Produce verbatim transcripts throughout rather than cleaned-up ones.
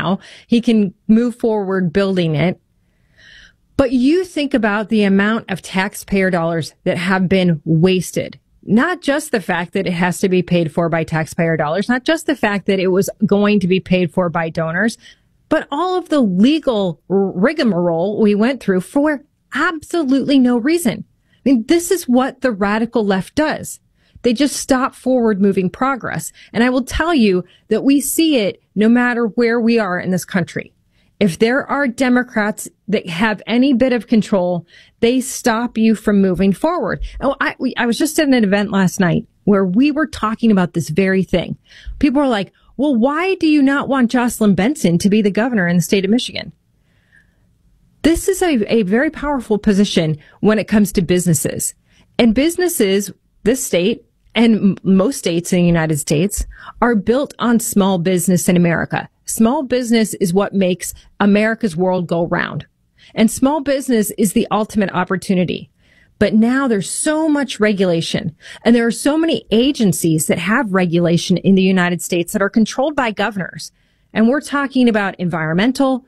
now. He can move forward building it. But you think about the amount of taxpayer dollars that have been wasted. Not just the fact that it has to be paid for by taxpayer dollars, not just the fact that it was going to be paid for by donors, but all of the legal rigmarole we went through for absolutely no reason. I mean, this is what the radical left does. They just stop forward moving progress. And I will tell you that we see it no matter where we are in this country. If there are Democrats that have any bit of control, they stop you from moving forward. Oh, I, we, I was just at an event last night where we were talking about this very thing. People are like, well, why do you not want Jocelyn Benson to be the governor in the state of Michigan? This is a, a very powerful position when it comes to businesses. And businesses, this state and most states in the United States, are built on small business in America. Small business is what makes America's world go round. And small business is the ultimate opportunity. But now there's so much regulation, and there are so many agencies that have regulation in the United States that are controlled by governors. And we're talking about environmental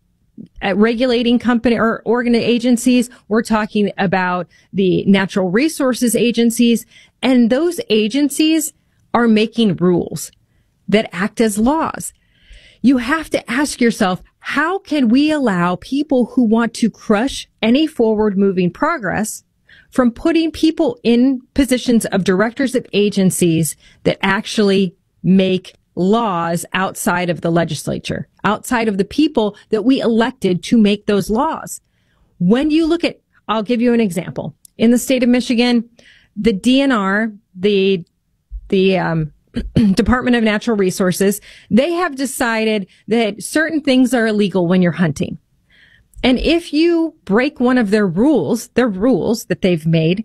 uh, regulating company or organ agencies. We're talking about the natural resources agencies, and those agencies are making rules that act as laws. You have to ask yourself, how can we allow people who want to crush any forward moving progress from putting people in positions of directors of agencies that actually make laws outside of the legislature, outside of the people that we elected to make those laws? When you look at, I'll give you an example. In the state of Michigan, the D N R, the, the, um, Department of Natural Resources, they have decided that certain things are illegal when you're hunting. And if you break one of their rules, their rules that they've made,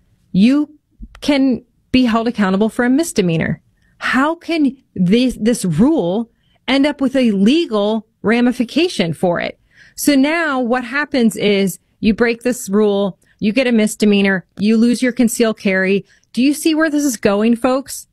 you can be held accountable for a misdemeanor. How can this, this rule end up with a legal ramification for it? So now what happens is you break this rule, you get a misdemeanor, you lose your concealed carry. Do you see where this is going, folks?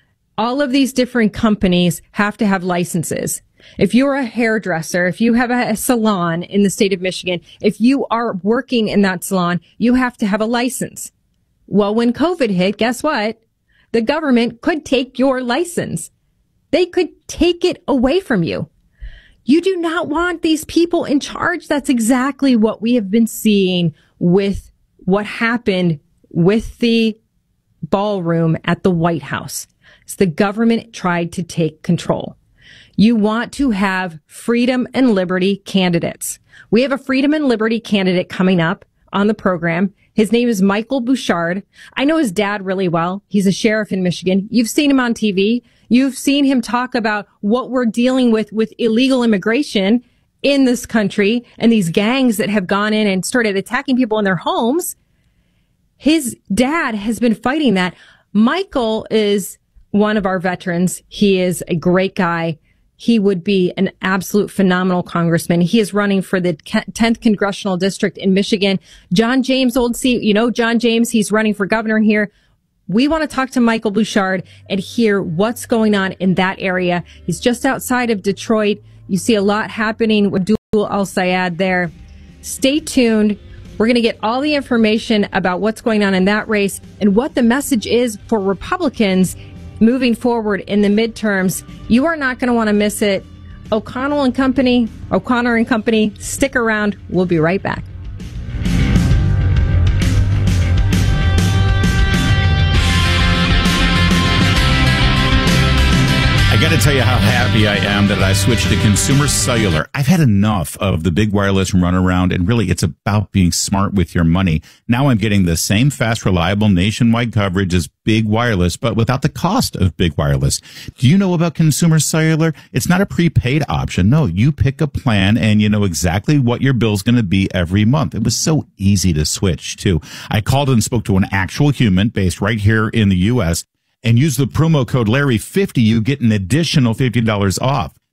All of these different companies have to have licenses. If you're a hairdresser, if you have a, a salon in the state of Michigan, if you are working in that salon, you have to have a license. Well, when COVID hit, guess what? The government could take your license. They could take it away from you. You do not want these people in charge. That's exactly what we have been seeing with what happened with the ballroom at the White House. The government tried to take control. You want to have freedom and liberty candidates. We have a freedom and liberty candidate coming up on the program. His name is Michael Bouchard. I know his dad really well. He's a sheriff in Michigan. You've seen him on T V. You've seen him talk about what we're dealing with with illegal immigration in this country and these gangs that have gone in and started attacking people in their homes. His dad has been fighting that. Michael is one of our veterans. He is a great guy. He would be an absolute phenomenal congressman. He is running for the tenth Congressional District in Michigan. John James, old seat, you know, John James, he's running for governor here. We want to talk to Michael Bouchard and hear what's going on in that area. He's just outside of Detroit. You see a lot happening with Abdul El-Sayed there. Stay tuned. We're going to get all the information about what's going on in that race and what the message is for Republicans moving forward in the midterms. You are not going to want to miss it. O'Connell and Company, O'Connor and Company, stick around. We'll be right back. I got to tell you how happy I am that I switched to Consumer Cellular. I've had enough of the big wireless runaround, and really it's about being smart with your money. Now I'm getting the same fast, reliable nationwide coverage as big wireless, but without the cost of big wireless. Do you know about Consumer Cellular? It's not a prepaid option. No, you pick a plan and you know exactly what your bill's going to be every month. It was so easy to switch to. I called and spoke to an actual human based right here in the U S and use the promo code Larry fifty. You get an additional fifty dollars off.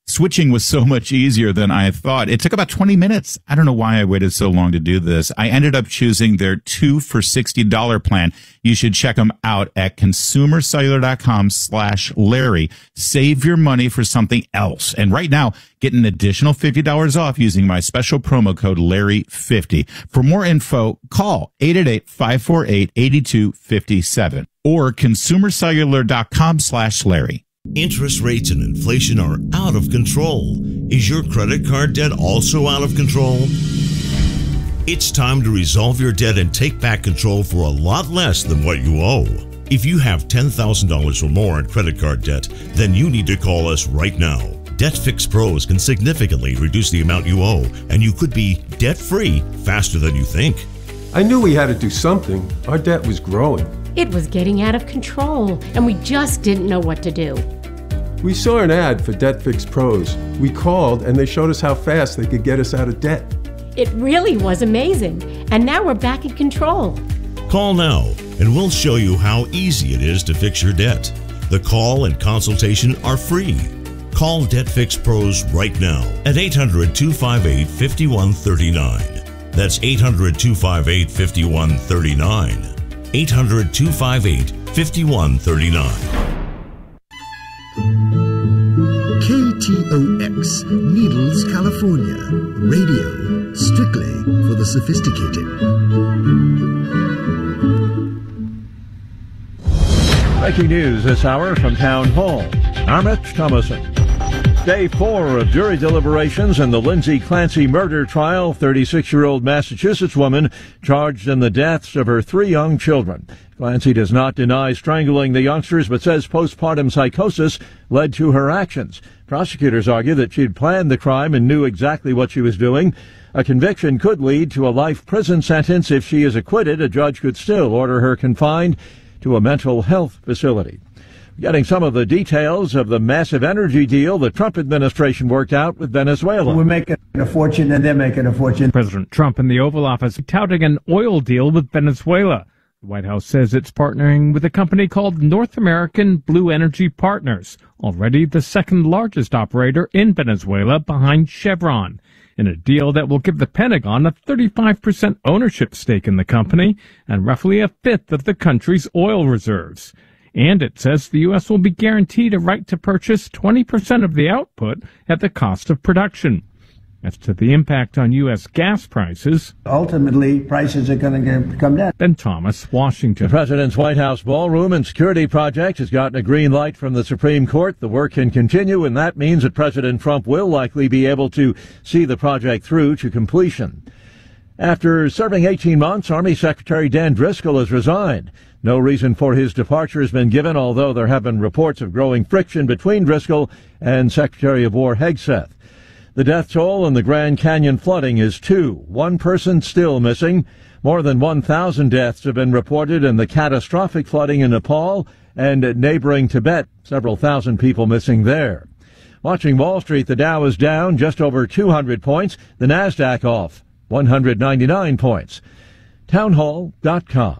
Switching was so much easier than I thought. It took about twenty minutes. I don't know why I waited so long to do this. I ended up choosing their two for sixty dollars plan. You should check them out at consumercellular.com slash Larry. Save your money for something else. And right now, get an additional fifty dollars off using my special promo code Larry fifty. For more info, call eight eight eight, five four eight, eight two five seven or consumercellular.com slash Larry. Interest rates and inflation are out of control. Is your credit card debt also out of control? It's time to resolve your debt and take back control for a lot less than what you owe. If you have ten thousand dollars or more in credit card debt, then you need to call us right now. DebtFix Pros can significantly reduce the amount you owe, and you could be debt-free faster than you think. I knew we had to do something. Our debt was growing. It was getting out of control, and we just didn't know what to do. We saw an ad for DebtFix Pros. We called, and they showed us how fast they could get us out of debt. It really was amazing, and now we're back in control. Call now, and we'll show you how easy it is to fix your debt. The call and consultation are free. Call DebtFix Pros right now at eight hundred, two five eight, five one three nine. That's eight hundred, two five eight, five one three nine. eight hundred, two five eight, five one three nine. K T O X, Needles, California. Radio, strictly for the sophisticated. Breaking news this hour from Town Hall. I'm Mitch Thomason. Day four of jury deliberations in the Lindsay Clancy murder trial. thirty-six-year-old Massachusetts woman charged in the deaths of her three young children. Clancy does not deny strangling the youngsters, but says postpartum psychosis led to her actions. Prosecutors argue that she'd planned the crime and knew exactly what she was doing. A conviction could lead to a life prison sentence. If she is acquitted, a judge could still order her confined to a mental health facility. Getting some of the details of the massive energy deal the Trump administration worked out with Venezuela. We're making a fortune and they're making a fortune. President Trump in the Oval Office touting an oil deal with Venezuela. The White House says it's partnering with a company called North American Blue Energy Partners, already the second largest operator in Venezuela behind Chevron, in a deal that will give the Pentagon a thirty-five percent ownership stake in the company and roughly a fifth of the country's oil reserves. And it says the U S will be guaranteed a right to purchase twenty percent of the output at the cost of production. As to the impact on U S gas prices, ultimately, prices are going to come down. Ben Thomas, Washington. The president's White House ballroom and security project has gotten a green light from the Supreme Court. The work can continue, and that means that President Trump will likely be able to see the project through to completion. After serving eighteen months, Army Secretary Dan Driscoll has resigned. No reason for his departure has been given, although there have been reports of growing friction between Driscoll and Secretary of War Hegseth. The death toll in the Grand Canyon flooding is two. One person still missing. More than one thousand deaths have been reported in the catastrophic flooding in Nepal and neighboring Tibet. Several thousand people missing there. Watching Wall Street, the Dow is down just over two hundred points. The Nasdaq off one hundred ninety-nine points. townhall dot com.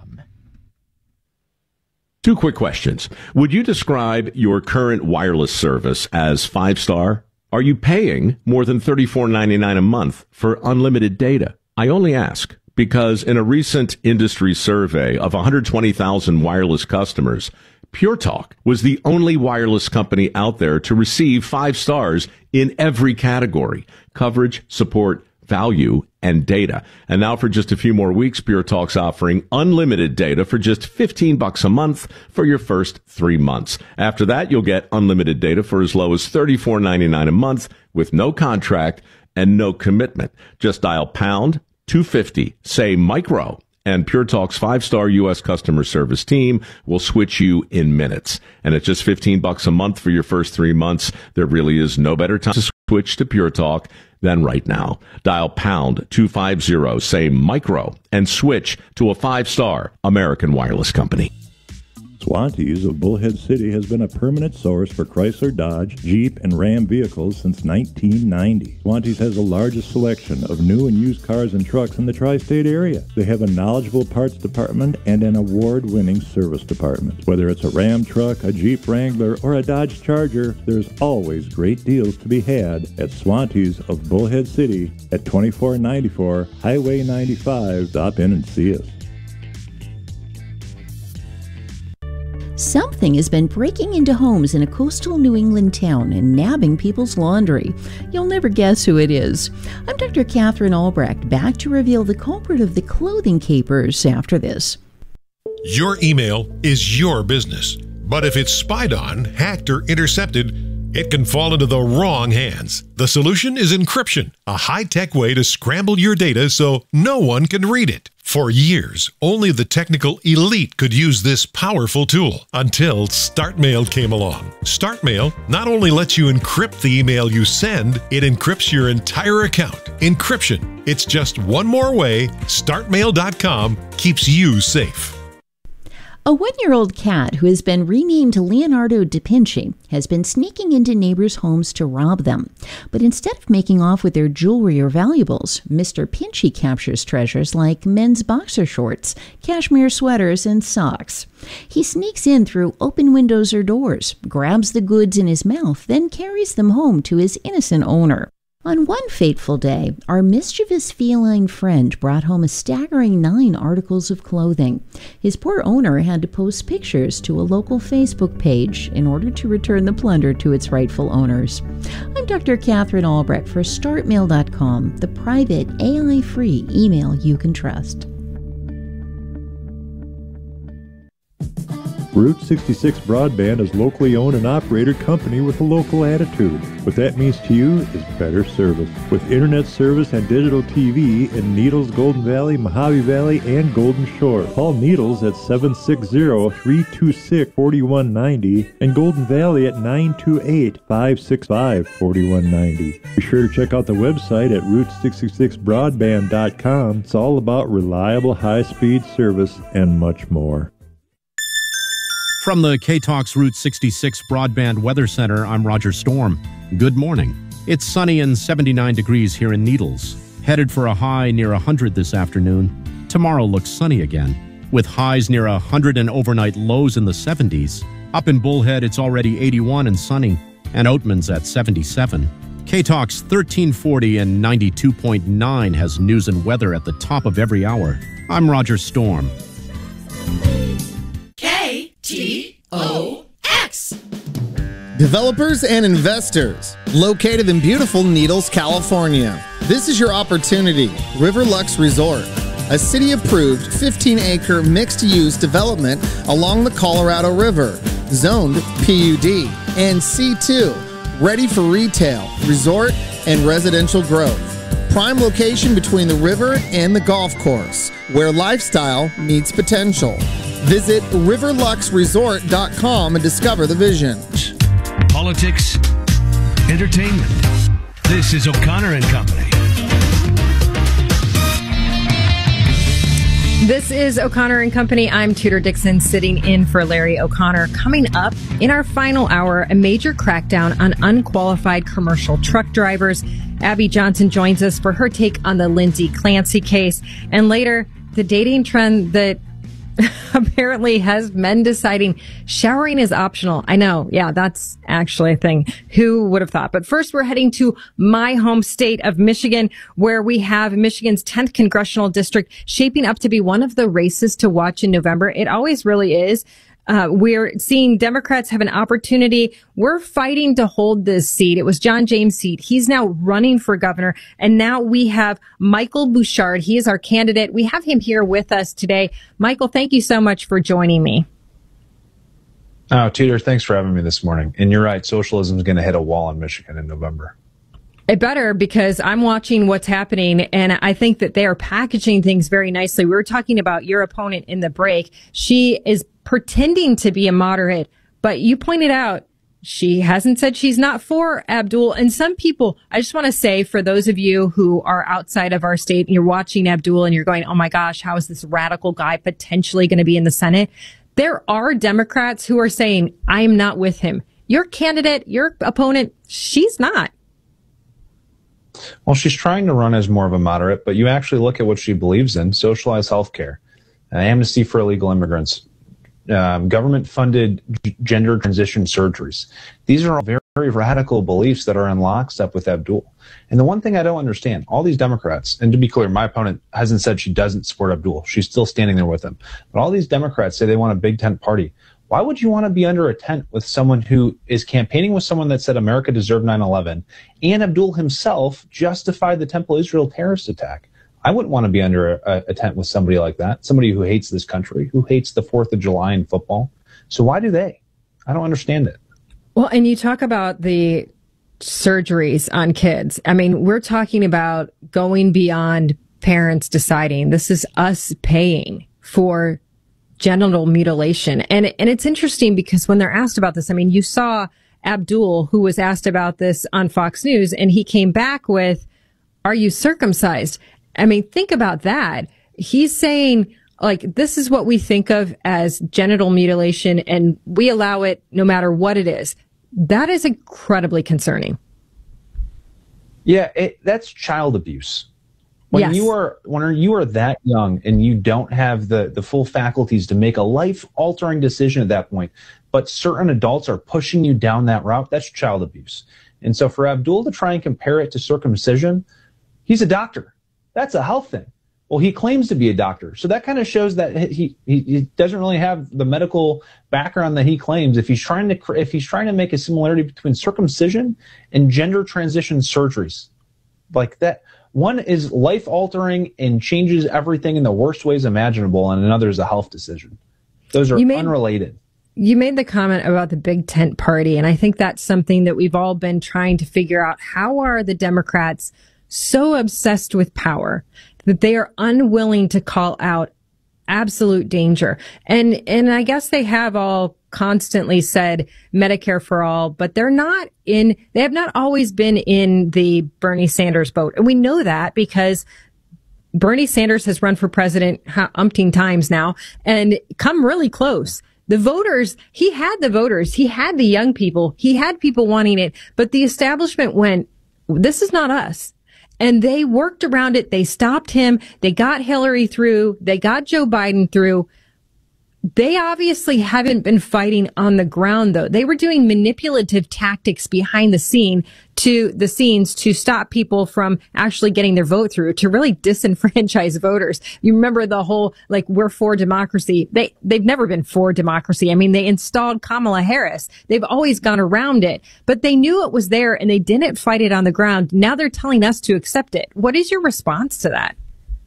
Two quick questions. Would you describe your current wireless service as five-star? Are you paying more than thirty-four ninety-nine a month for unlimited data? I only ask because in a recent industry survey of one hundred twenty thousand wireless customers, Pure Talk was the only wireless company out there to receive five stars in every category: coverage, support, value, and data. And now for just a few more weeks, Pure Talk's offering unlimited data for just fifteen bucks a month for your first three months. After that, you'll get unlimited data for as low as thirty-four ninety-nine a month with no contract and no commitment. Just dial pound two fifty, say micro, and Pure Talk's five-star U S customer service team will switch you in minutes. And at just fifteen bucks a month for your first three months, there really is no better time to switch to Pure Talk than right now. Dial pound two fifty, say micro, and switch to a five-star American wireless company. Swantees of Bullhead City has been a permanent source for Chrysler, Dodge, Jeep, and Ram vehicles since nineteen ninety. Swantees has the largest selection of new and used cars and trucks in the tri-state area. They have a knowledgeable parts department and an award-winning service department. Whether it's a Ram truck, a Jeep Wrangler, or a Dodge Charger, there's always great deals to be had at Swantees of Bullhead City at twenty-four ninety-four Highway ninety-five. Stop in and see us. Something has been breaking into homes in a coastal New England town and nabbing people's laundry. You'll never guess who it is. I'm Doctor Catherine Albrecht, back to reveal the culprit of the clothing capers after this. Your email is your business, but if it's spied on, hacked, or intercepted, it can fall into the wrong hands. The solution is encryption, a high-tech way to scramble your data so no one can read it. For years, only the technical elite could use this powerful tool until StartMail came along. StartMail not only lets you encrypt the email you send, it encrypts your entire account. Encryption. It's just one more way start mail dot com keeps you safe. A one-year-old cat who has been renamed Leonardo da Vinci has been sneaking into neighbors' homes to rob them. But instead of making off with their jewelry or valuables, Mister Pinchy captures treasures like men's boxer shorts, cashmere sweaters, and socks. He sneaks in through open windows or doors, grabs the goods in his mouth, then carries them home to his innocent owner. On one fateful day, our mischievous feline friend brought home a staggering nine articles of clothing. His poor owner had to post pictures to a local Facebook page in order to return the plunder to its rightful owners. I'm Doctor Catherine Albrecht for start mail dot com, the private A I-free email you can trust. Route sixty-six Broadband is a locally owned and operated company with a local attitude. What that means to you is better service. With internet service and digital T V in Needles, Golden Valley, Mojave Valley, and Golden Shore. Call Needles at seven six zero, three two six, four one nine zero and Golden Valley at nine two eight, five six five, four one nine zero. Be sure to check out the website at route sixty-six broadband dot com. It's all about reliable high-speed service and much more. From the K-Talks Route sixty-six Broadband Weather Center, I'm Roger Storm. Good morning. It's sunny and seventy-nine degrees here in Needles. Headed for a high near one hundred this afternoon. Tomorrow looks sunny again, with highs near one hundred and overnight lows in the seventies. Up in Bullhead, it's already eighty-one and sunny, and Oatman's at seventy-seven. K-Talks thirteen forty and ninety-two point nine has news and weather at the top of every hour. I'm Roger Storm. K T O X. Developers and investors, located in beautiful Needles, California. This is your opportunity. Riverlux Resort, a city-approved fifteen acre mixed-use development along the Colorado River, zoned P U D and C two, ready for retail, resort, and residential growth. Prime location between the river and the golf course, where lifestyle meets potential. Visit riverlux resort dot com and discover the vision. Politics, entertainment. This is O'Connor and Company. This is O'Connor and Company. I'm Tudor Dixon, sitting in for Larry O'Connor. Coming up in our final hour, a major crackdown on unqualified commercial truck drivers. Abby Johnson joins us for her take on the Lindsay Clancy case. And later, the dating trend that apparently has men deciding showering is optional. I know. Yeah, that's actually a thing. Who would have thought? But first, we're heading to my home state of Michigan, where we have Michigan's tenth congressional district shaping up to be one of the races to watch in November. It always really is. Uh, we're seeing Democrats have an opportunity. We're fighting to hold this seat. It was John James' seat. He's now running for governor. And now we have Michael Bouchard. He is our candidate. We have him here with us today. Michael, thank you so much for joining me. Oh, Tudor, thanks for having me this morning. And you're right. Socialism is going to hit a wall in Michigan in November. It better, because I'm watching what's happening, and I think that they are packaging things very nicely. We were talking about your opponent in the break. She is pretending to be a moderate, but you pointed out she hasn't said she's not for Abdul. And some people, I just want to say, for those of you who are outside of our state and you're watching Abdul and you're going, oh my gosh, how is this radical guy potentially going to be in the Senate? There are Democrats who are saying, I am not with him. Your candidate, your opponent, she's not. Well, she's trying to run as more of a moderate, but you actually look at what she believes in: socialized health care, uh, amnesty for illegal immigrants, um, government-funded g- gender transition surgeries. These are all very, very radical beliefs that are in lockstep with Abdul. And the one thing I don't understand, all these Democrats, and to be clear, my opponent hasn't said she doesn't support Abdul. She's still standing there with him. But all these Democrats say they want a big tent party. Why would you want to be under a tent with someone who is campaigning with someone that said America deserved nine eleven, and Abdul himself justified the Temple Israel terrorist attack? I wouldn't want to be under a, a tent with somebody like that, somebody who hates this country, who hates the fourth of July and football. So why do they? I don't understand it. Well, and you talk about the surgeries on kids. I mean, we're talking about going beyond parents deciding. This is us paying for genital mutilation. And, and it's interesting because when they're asked about this, I mean, you saw Abdul, who was asked about this on Fox News, and he came back with, are you circumcised? I mean, think about that. He's saying, like, this is what we think of as genital mutilation, and we allow it no matter what it is. That is incredibly concerning. Yeah, it, that's child abuse. When yes. you are when you are that young and you don't have the, the full faculties to make a life-altering decision at that point, but certain adults are pushing you down that route, that's child abuse. And so for Abdul to try and compare it to circumcision, he's a doctor. That's a health thing. Well, he claims to be a doctor. So that kind of shows that he, he, he doesn't really have the medical background that he claims. If he's trying to if he's trying to make a similarity between circumcision and gender transition surgeries, like that, one is life-altering and changes everything in the worst ways imaginable, and another is a health decision. Those are made, unrelated. You made the comment about the big tent party, and I think that's something that we've all been trying to figure out. How are the Democrats so obsessed with power that they are unwilling to call out absolute danger? And and I guess they have all constantly said Medicare for all, but they're not in, they have not always been in the Bernie Sanders boat. And we know that because Bernie Sanders has run for president umpteen times now and come really close. The voters, he had the voters, he had the young people, he had people wanting it, but the establishment went, this is not us. And they worked around it. They stopped him. They got Hillary through. They got Joe Biden through. They obviously haven't been fighting on the ground, though. They were doing manipulative tactics behind the scene to the scenes to stop people from actually getting their vote through, to really disenfranchise voters. You remember the whole, like, we're for democracy. They, they've never been for democracy. I mean, they installed Kamala Harris. They've always gone around it, but they knew it was there and they didn't fight it on the ground. Now they're telling us to accept it. What is your response to that?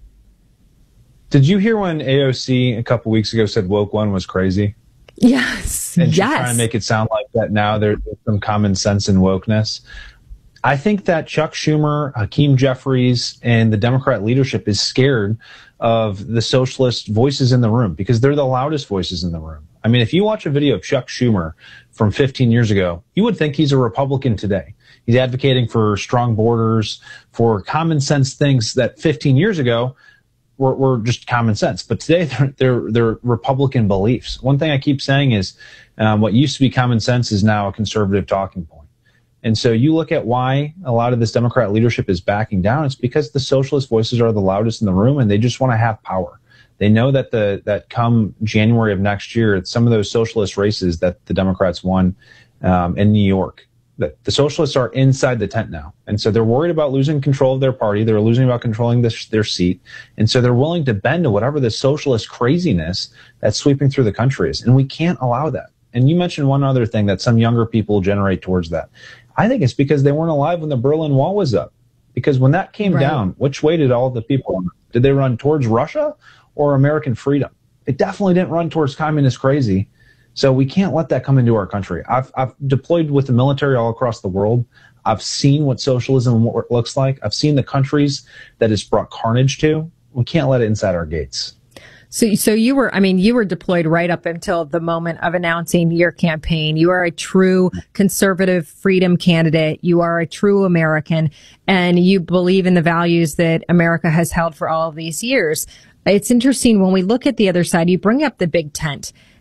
Did you hear when A O C a couple weeks ago said woke one was crazy? Yes. And she's yes. trying to make it sound like that now there's some common sense in wokeness. I think that Chuck Schumer, Hakeem Jeffries, and the Democrat leadership is scared of the socialist voices in the room because they're the loudest voices in the room. I mean, if you watch a video of Chuck Schumer from fifteen years ago, you would think he's a Republican today. He's advocating for strong borders, for common sense things that fifteen years ago were, were just common sense. But today they're, they're, they're Republican beliefs. One thing I keep saying is um, what used to be common sense is now a conservative talking point. And so you look at why a lot of this Democrat leadership is backing down. It's because the socialist voices are the loudest in the room and they just want to have power. They know that the that come January of next year, some of those socialist races that the Democrats won um, in New York, that the socialists are inside the tent now. And so they're worried about losing control of their party. They're losing about controlling this, their seat. And so they're willing to bend to whatever the socialist craziness that's sweeping through the country is. And we can't allow that. And you mentioned one other thing that some younger people generate towards that. I think it's because they weren't alive when the Berlin Wall was up. Because when that came right. down, which way did all the people run? Did they run towards Russia or American freedom? It definitely didn't run towards communist crazy. So we can't let that come into our country. I've, I've deployed with the military all across the world. I've seen what socialism looks like. I've seen the countries that it's brought carnage to. We can't let it inside our gates. So, so you were, I mean, you were deployed right up until the moment of announcing your campaign. You are a true conservative freedom candidate. You are a true American, and you believe in the values that America has held for all of these years. It's interesting when we look at the other side, you bring up the big tent.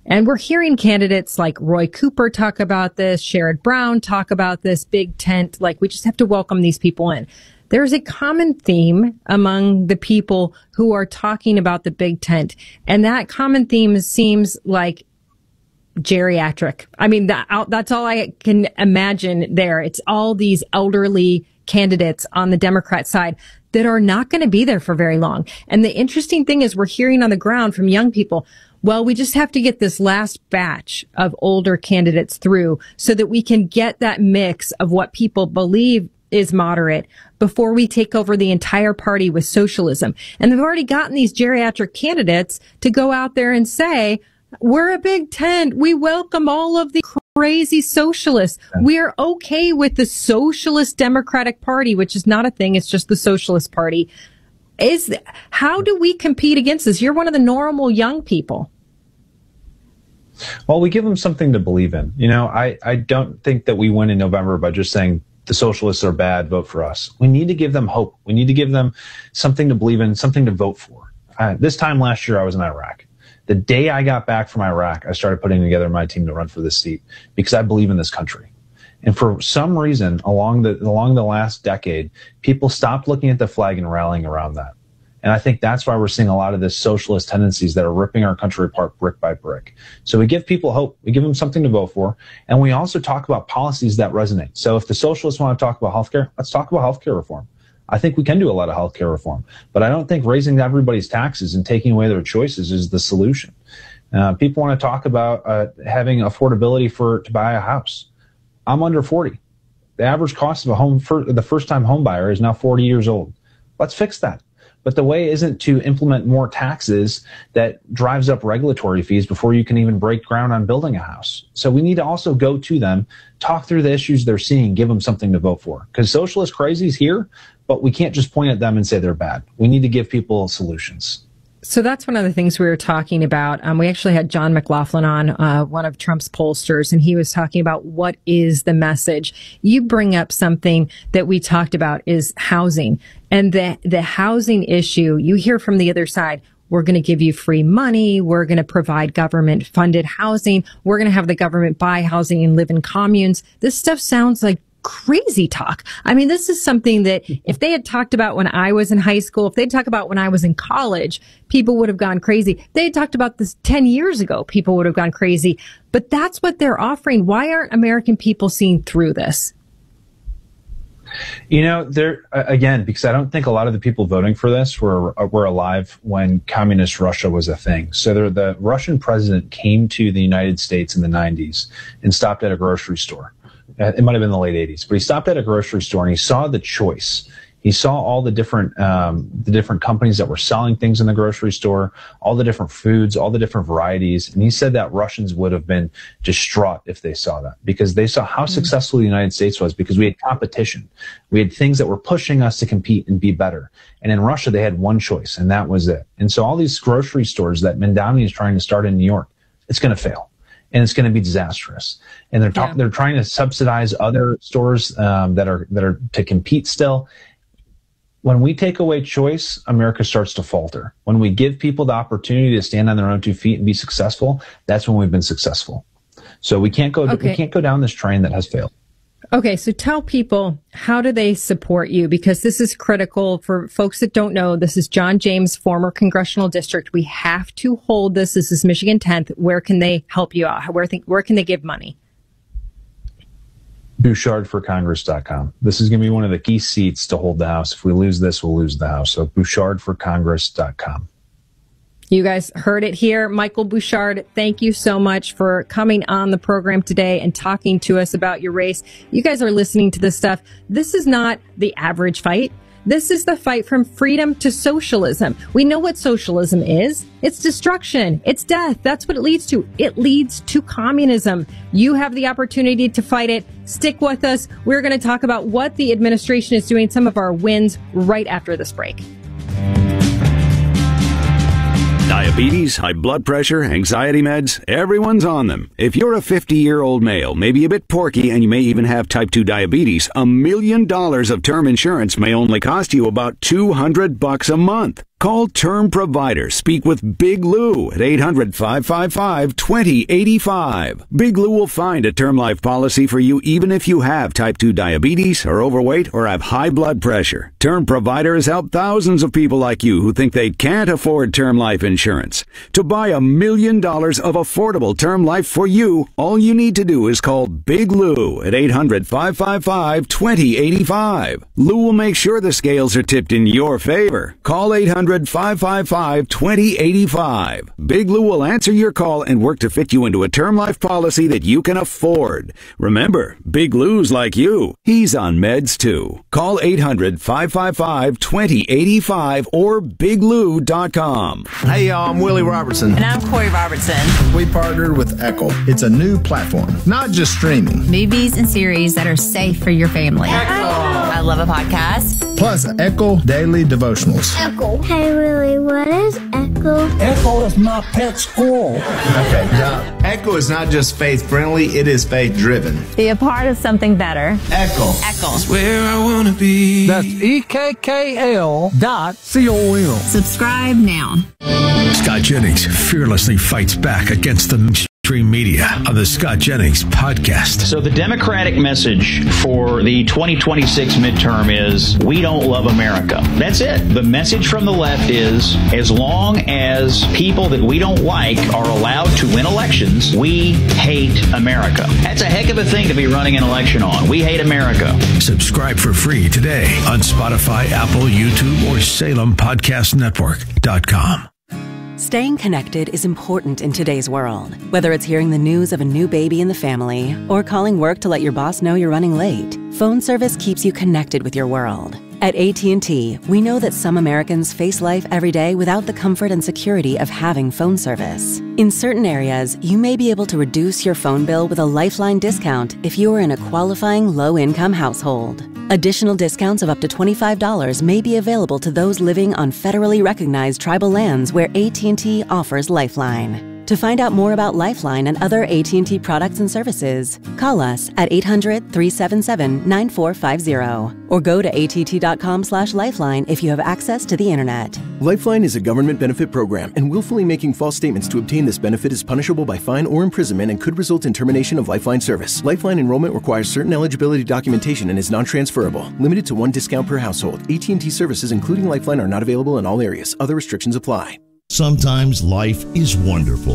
And we're hearing candidates like Roy Cooper talk about this, Sherrod Brown talk about this, big tent, like we just have to welcome these people in. There's a common theme among the people who are talking about the big tent. And that common theme seems like geriatric. I mean, that, that's all I can imagine there. It's all these elderly candidates on the Democrat side that are not going to be there for very long. And the interesting thing is we're hearing on the ground from young people, well, we just have to get this last batch of older candidates through so that we can get that mix of what people believe is moderate before we take over the entire party with socialism. And they've already gotten these geriatric candidates to go out there and say, we're a big tent. We welcome all of the crazy socialists. We are okay with the Socialist Democratic Party, which is not a thing. It's just the Socialist Party. Is how do we compete against this? You're one of the normal young people. Well, we give them something to believe in. You know, I, I don't think that we win in November by just saying the socialists are bad, vote for us. We need to give them hope. We need to give them something to believe in, something to vote for. Uh, this time last year, I was in Iraq. The day I got back from Iraq, I started putting together my team to run for this seat because I believe in this country. And for some reason, along the along the last decade, people stopped looking at the flag and rallying around that. And I think that's why we're seeing a lot of this socialist tendencies that are ripping our country apart brick by brick. So we give people hope. We give them something to vote for. And we also talk about policies that resonate. So if the socialists want to talk about healthcare, let's talk about healthcare reform. I think we can do a lot of healthcare reform, but I don't think raising everybody's taxes and taking away their choices is the solution. Uh, people want to talk about uh, having affordability for to buy a house. I'm under forty. The average cost of a home for the first-time home buyer is now forty years old. Let's fix that. But the way isn't to implement more taxes that drives up regulatory fees before you can even break ground on building a house. So we need to also go to them, talk through the issues they're seeing, give them something to vote for. Because socialist crazy's here, but we can't just point at them and say they're bad. We need to give people solutions. So that's one of the things we were talking about. Um, we actually had John McLaughlin on, uh, one of Trump's pollsters, and he was talking about what is the message. You bring up something that we talked about is housing, and the the housing issue. You hear from the other side, we're going to give you free money. We're going to provide government funded housing. We're going to have the government buy housing and live in communes. This stuff sounds like crazy talk. I mean, this is something that if they had talked about when I was in high school, if they'd talked about when I was in college, people would have gone crazy. If they had talked about this ten years ago, people would have gone crazy. But that's what they're offering. Why aren't American people seeing through this? You know, there again, because I don't think a lot of the people voting for this were were alive when communist Russia was a thing. So there, the Russian president came to the United States in the nineties and stopped at a grocery store. It might have been the late eighties, but he stopped at a grocery store and he saw the choice. He saw all the different um, the different companies that were selling things in the grocery store, all the different foods, all the different varieties. And he said that Russians would have been distraught if they saw that, because they saw how mm-hmm. successful the United States was, because we had competition. We had things that were pushing us to compete and be better. And in Russia, they had one choice, and that was it. And so all these grocery stores that Mamdani is trying to start in New York, it's going to fail. And it's going to be disastrous. And they're talk- yeah. they're trying to subsidize other stores um, that are that are to compete still. When we take away choice, America starts to falter. When we give people the opportunity to stand on their own two feet and be successful, that's when we've been successful. So we can't go okay. we can't go down this train that has failed. Okay, so tell people, how do they support you? Because this is critical for folks that don't know. This is John James, former congressional district. We have to hold this. This is Michigan tenth. Where can they help you out? Where, th- where can they give money? Bouchard for Congress dot com. This is going to be one of the key seats to hold the House. If we lose this, we'll lose the House. So Bouchard for Congress dot com. You guys heard it here. Michael Bouchard, thank you so much for coming on the program today and talking to us about your race. You guys are listening to this stuff. This is not the average fight. This is the fight from freedom to socialism. We know what socialism is. It's destruction. It's death. That's what it leads to. It leads to communism. You have the opportunity to fight it. Stick with us. We're going to talk about what the administration is doing, some of our wins, right after this break. Diabetes, high blood pressure, anxiety meds, everyone's on them. If you're a fifty-year-old male, maybe a bit porky, and you may even have type two diabetes, a million dollars of term insurance may only cost you about two hundred bucks a month. Call Term Provider. Speak with Big Lou at eight hundred, five five five, two zero eight five. Big Lou will find a term life policy for you even if you have type two diabetes, are overweight, or have high blood pressure. Term Provider has helped thousands of people like you who think they can't afford term life insurance. To buy a million dollars of affordable term life for you, all you need to do is call Big Lou at eight hundred, five five five, two zero eight five. Lou will make sure the scales are tipped in your favor. Call eight hundred, five five five, two zero eight five. Big Lou will answer your call and work to fit you into a term life policy that you can afford. Remember, Big Lou's like you. He's on meds too. Call eight hundred, five five five, two zero eight five or big lou dot com. Hey y'all, I'm Willie Robertson. And I'm Corey Robertson. We partnered with Echo. It's a new platform, not just streaming. Movies and series that are safe for your family. Echo. I love a podcast. Plus Echo Daily Devotionals. Echo. Hey Willie, what is Echo? Echo is my pet squirrel. Okay, now, Echo is not just faith-friendly, it is faith-driven. Be a part of something better. Echo. Echo. It's where I want to be. That's E K K L dot C O M. Subscribe now. Scott Jennings fearlessly fights back against the mainstream media on the Scott Jennings podcast. So the Democratic message for the twenty twenty-six midterm is, we don't love America. That's it. The message from the left is, as long as people that we don't like are allowed to win elections, we hate America. That's a heck of a thing to be running an election on. We hate America. Subscribe for free today on Spotify, Apple, YouTube, or Salem Podcast Network dot com. Staying connected is important in today's world. Whether it's hearing the news of a new baby in the family or calling work to let your boss know you're running late, phone service keeps you connected with your world. At A T and T, we know that some Americans face life every day without the comfort and security of having phone service. In certain areas, you may be able to reduce your phone bill with a Lifeline discount if you are in a qualifying low-income household. Additional discounts of up to twenty-five dollars may be available to those living on federally recognized tribal lands where A T and T offers Lifeline. To find out more about Lifeline and other A T and T products and services, call us at eight hundred, three seven seven, nine four five zero or go to A T T dot com slash lifeline if you have access to the internet. Lifeline is a government benefit program, and willfully making false statements to obtain this benefit is punishable by fine or imprisonment and could result in termination of Lifeline service. Lifeline enrollment requires certain eligibility documentation and is non-transferable. Limited to one discount per household. A T and T services, including Lifeline, are not available in all areas. Other restrictions apply. Sometimes life is wonderful,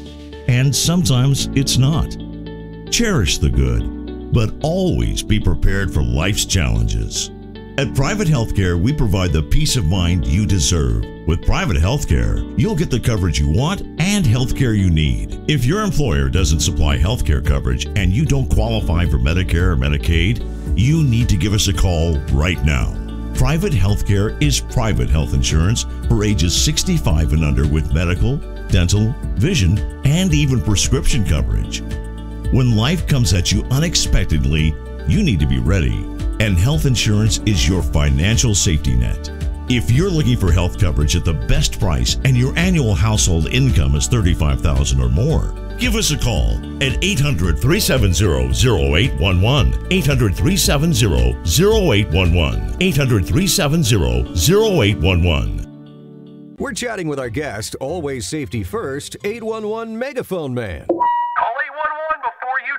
and sometimes it's not. Cherish the good, but always be prepared for life's challenges. At Private Healthcare, we provide the peace of mind you deserve. With Private Healthcare, you'll get the coverage you want and healthcare you need. If your employer doesn't supply healthcare coverage and you don't qualify for Medicare or Medicaid, you need to give us a call right now. Private Healthcare is private health insurance for ages sixty-five and under with medical, dental, vision, and even prescription coverage. When life comes at you unexpectedly, you need to be ready, and health insurance is your financial safety net. If you're looking for health coverage at the best price and your annual household income is thirty-five thousand dollars or more, give us a call at eight hundred, three seven zero, zero eight one one, eight hundred, three seven zero, zero eight one one, eight hundred, three seven zero, zero eight one one. We're chatting with our guest, always safety first, eight one one Megaphone Man. Call eight one one before you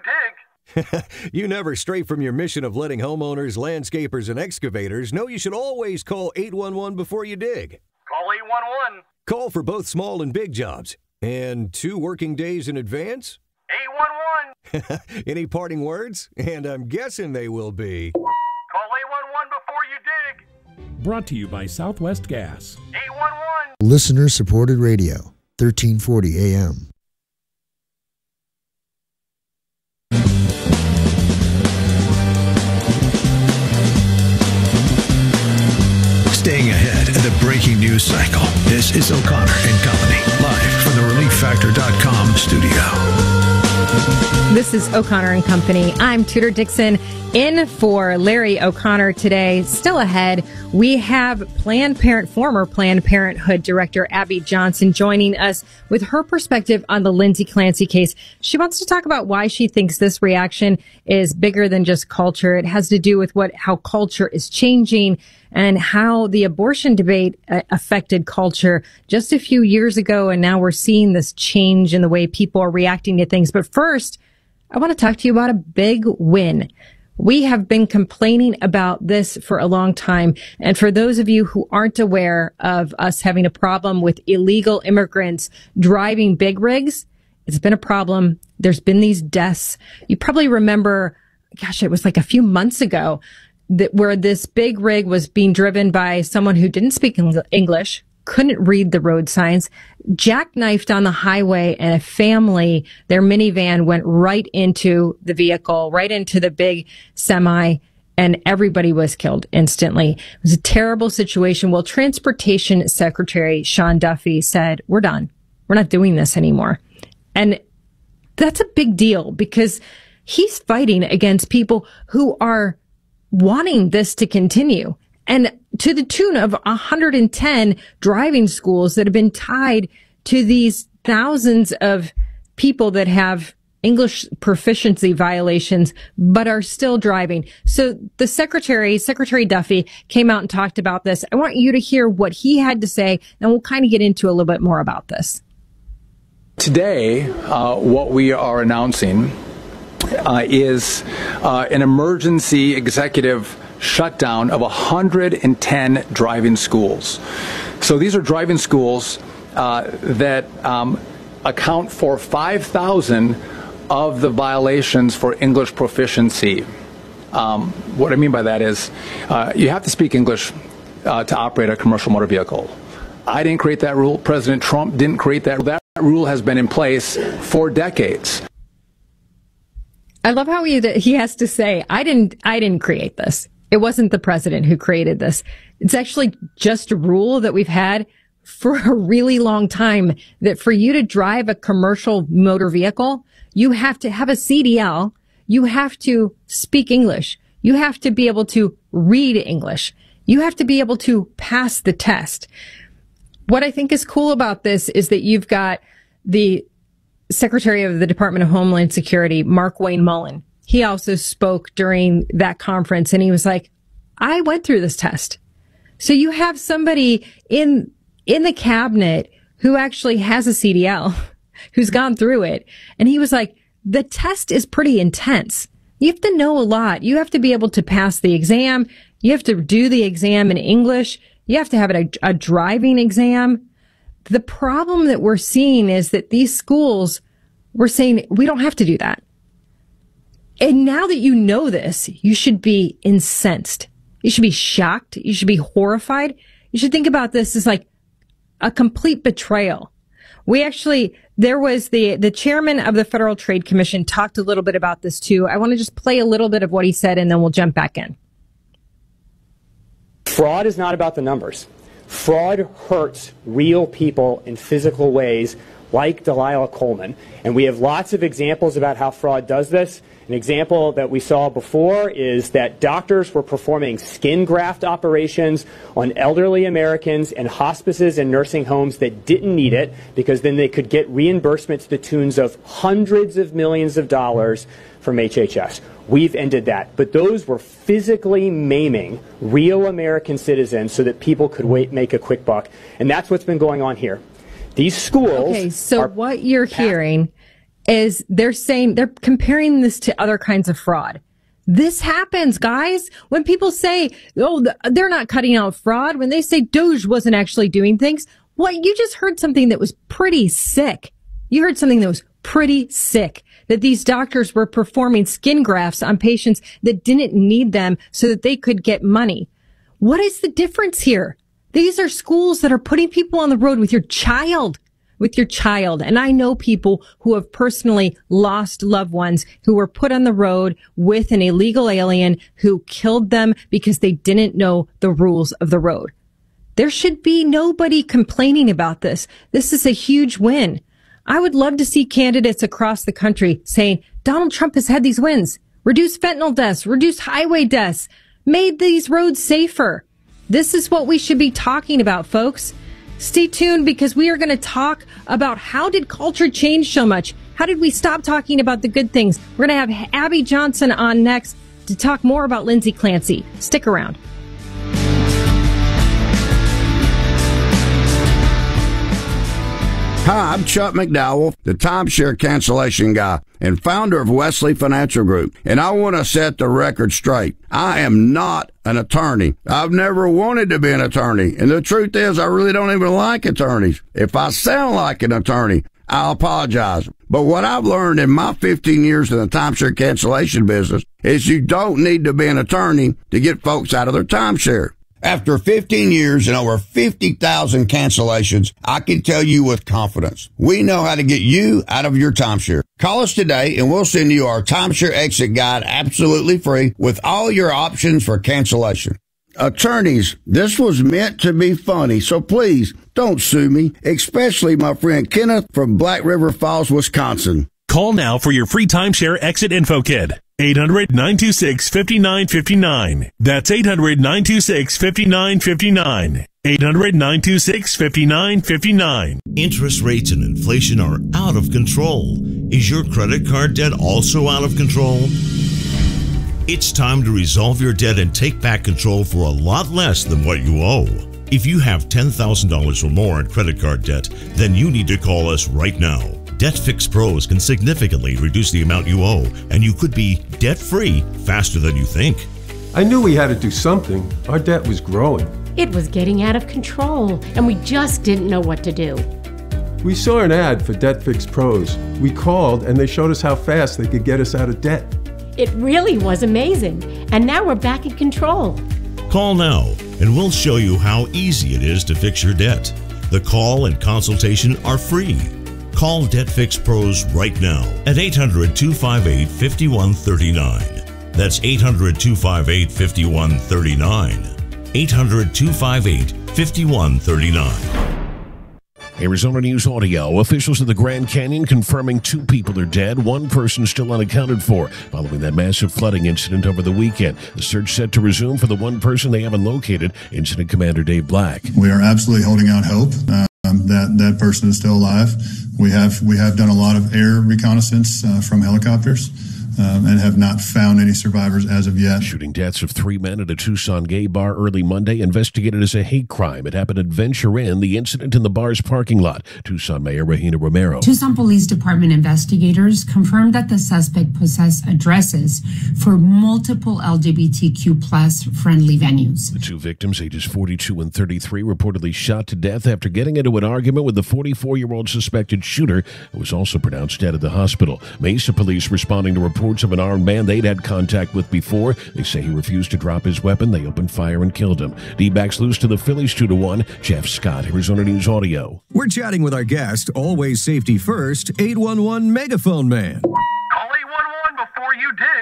dig. You never stray from your mission of letting homeowners, landscapers, and excavators know you should always call eight one one before you dig. Call eight one one. Call for both small and big jobs. And two working days in advance? eight one one. Any parting words? And I'm guessing they will be... Call eight one one before you dig. Brought to you by Southwest Gas. eight one one. Listener-supported radio, thirteen forty A M. Staying ahead of the breaking news cycle. This is O'Connor and Company, live from the relief factor dot com studio. This is O'Connor and Company. I'm Tudor Dixon, in for Larry O'Connor today. Still ahead, we have Planned Parent, former Planned Parenthood Director Abby Johnson joining us with her perspective on the Lindsay Clancy case. She wants to talk about why she thinks this reaction is bigger than just culture. It has to do with what how culture is changing and how the abortion debate uh, affected culture just a few years ago. And now we're seeing this change in the way people are reacting to things. But first, I want to talk to you about a big win. We have been complaining about this for a long time. And for those of you who aren't aware of us having a problem with illegal immigrants driving big rigs, it's been a problem. There's been these deaths. You probably remember, gosh, it was like a few months ago that where this big rig was being driven by someone who didn't speak English, couldn't read the road signs, jackknifed on the highway, and a family, their minivan went right into the vehicle, right into the big semi, and everybody was killed instantly. It was a terrible situation. Well, Transportation Secretary Sean Duffy said, we're done. We're not doing this anymore. And that's a big deal because he's fighting against people who are wanting this to continue. And to the tune of one hundred ten driving schools that have been tied to these thousands of people that have English proficiency violations, but are still driving. So the secretary, Secretary Duffy, came out and talked about this. I want you to hear what he had to say, and we'll kind of get into a little bit more about this. Today, uh, what we are announcing uh, is uh, an emergency executive shutdown of one hundred ten driving schools. So these are driving schools uh, that um, account for five thousand of the violations for English proficiency. Um, what I mean by that is uh, you have to speak English uh, to operate a commercial motor vehicle. I didn't create that rule. President Trump didn't create that. That rule has been in place for decades. I love how he, he has to say, I didn't, I didn't create this. It wasn't the president who created this. It's actually just a rule that we've had for a really long time, that for you to drive a commercial motor vehicle, you have to have a C D L. You have to speak English. You have to be able to read English. You have to be able to pass the test. What I think is cool about this is that you've got the Secretary of the Department of Homeland Security, Mark Wayne Mullen. He also spoke during that conference, and he was like, I went through this test. So you have somebody in in the cabinet who actually has a C D L, who's gone through it. And he was like, the test is pretty intense. You have to know a lot. You have to be able to pass the exam. You have to do the exam in English. You have to have a, a driving exam. The problem that we're seeing is that these schools, we're saying we don't have to do that. And now that you know this, you should be incensed. You should be shocked. You should be horrified. You should think about this as like a complete betrayal. We actually, there was the, the chairman of the Federal Trade Commission talked a little bit about this too. I want to just play a little bit of what he said and then we'll jump back in. Fraud is not about the numbers. Fraud hurts real people in physical ways like Delilah Coleman. And we have lots of examples about how fraud does this. An example that we saw before is that doctors were performing skin graft operations on elderly Americans in hospices and nursing homes that didn't need it, because then they could get reimbursement to the tunes of hundreds of millions of dollars from H H S. We've ended that. But those were physically maiming real American citizens so that people could wait, make a quick buck. And that's what's been going on here. These schools. Okay, so are what you're hearing is they're saying, they're comparing this to other kinds of fraud. This happens, guys. When people say, oh, they're not cutting out fraud, when they say Doge wasn't actually doing things, what, you just heard something that was pretty sick. You heard something that was pretty sick, that these doctors were performing skin grafts on patients that didn't need them so that they could get money. What is the difference here? These are schools that are putting people on the road with your child, with your child. And I know people who have personally lost loved ones who were put on the road with an illegal alien who killed them because they didn't know the rules of the road. There should be nobody complaining about this. This is a huge win. I would love to see candidates across the country saying, Donald Trump has had these wins, reduced fentanyl deaths, reduced highway deaths, made these roads safer. This is what we should be talking about, folks. Stay tuned, because we are going to talk about how did culture change so much? How did we stop talking about the good things? We're going to have Abby Johnson on next to talk more about Lindsay Clancy. Stick around. Hi, I'm Chuck McDowell, the timeshare cancellation guy and founder of Wesley Financial Group, and I want to set the record straight. I am not an attorney. I've never wanted to be an attorney, and the truth is I really don't even like attorneys. If I sound like an attorney, I apologize. But what I've learned in my fifteen years in the timeshare cancellation business is you don't need to be an attorney to get folks out of their timeshare. After fifteen years and over fifty thousand cancellations, I can tell you with confidence, we know how to get you out of your timeshare. Call us today and we'll send you our timeshare exit guide absolutely free with all your options for cancellation. Attorneys, this was meant to be funny, so please don't sue me, especially my friend Kenneth from Black River Falls, Wisconsin. Call now for your free timeshare exit info kit. eight hundred, nine two six, five nine five nine. That's eight hundred, nine two six, five nine five nine. eight hundred, nine two six, five nine five nine. Interest rates and inflation are out of control. Is your credit card debt also out of control? It's time to resolve your debt and take back control for a lot less than what you owe. If you have ten thousand dollars or more in credit card debt, then you need to call us right now. DebtFix Pros can significantly reduce the amount you owe, and you could be debt-free faster than you think. I knew we had to do something. Our debt was growing. It was getting out of control, and we just didn't know what to do. We saw an ad for DebtFix Pros. We called, and they showed us how fast they could get us out of debt. It really was amazing, and now we're back in control. Call now, and we'll show you how easy it is to fix your debt. The call and consultation are free. Call DebtFix Pros right now at eight hundred, two five eight, five one three nine. That's eight hundred, two five eight, five one three nine. eight hundred, two five eight, five one three nine. Arizona News Audio. Officials of the Grand Canyon confirming two people are dead, one person still unaccounted for, following that massive flooding incident over the weekend. The search set to resume for the one person they haven't located. Incident Commander Dave Black. We are absolutely holding out hope um, that that person is still alive. We have we have done a lot of air reconnaissance uh, from helicopters. Um, and have not found any survivors as of yet. Shooting deaths of three men at a Tucson gay bar early Monday, investigated as a hate crime. It happened at Venture Inn, the incident in the bar's parking lot. Tucson Mayor Regina Romero. Tucson Police Department investigators confirmed that the suspect possessed addresses for multiple L G B T Q plus friendly venues. The two victims, ages forty-two and thirty-three, reportedly shot to death after getting into an argument with the forty-four-year-old suspected shooter, who was also pronounced dead at the hospital. Mesa police responding to reports of an armed man they'd had contact with before. They say he refused to drop his weapon. They opened fire and killed him. D-backs lose to the Phillies two to one. Jeff Scott, Arizona News Audio. We're chatting with our guest, always safety first, eight one one Megaphone Man. Call eight one one before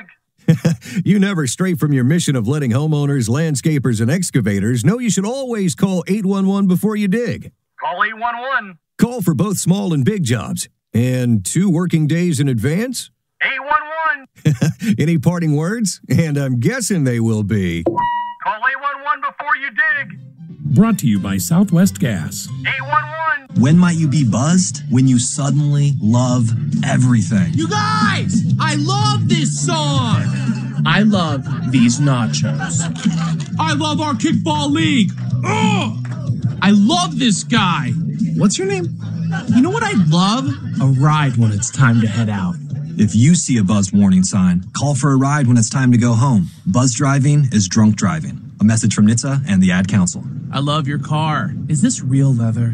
you dig. You never stray from your mission of letting homeowners, landscapers, and excavators know you should always call eight one one before you dig. Call eight one one. Call for both small and big jobs. And two working days in advance? eight one one. Any parting words? And I'm guessing they will be. Call eight one one before you dig. Brought to you by Southwest Gas. eight one one. When might you be buzzed? When you suddenly love everything. You guys, I love this song. I love these nachos. I love our kickball league. Ugh! I love this guy. What's your name? You know what I love? A ride when it's time to head out. If you see a buzz warning sign, call for a ride when it's time to go home. Buzz driving is drunk driving. A message from N H T S A and the Ad Council. I love your car. Is this real leather?